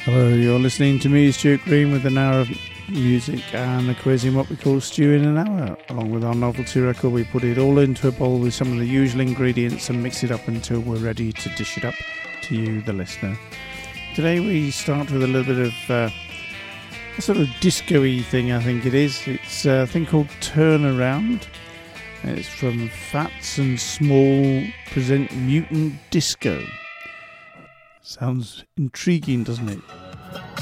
Hello, you're listening to me, Stuart Green, with an hour of music and a quiz in what we call Stew in an Hour. Along with our novelty record, we put it all into a bowl with some of the usual ingredients and mix it up until we're ready to dish it up to you, the listener. Today we start with a little bit of a sort of disco-y thing, I think it is. It's a thing called Turnaround. It's from Fats and Small present Mutant Disco. Sounds intriguing, doesn't it?